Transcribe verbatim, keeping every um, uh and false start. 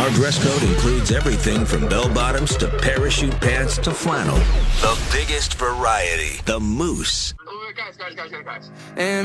Our dress code includes everything from bell-bottoms to parachute pants to flannel. The biggest variety. The Moose. Guys, guys, guys, guys, guys. And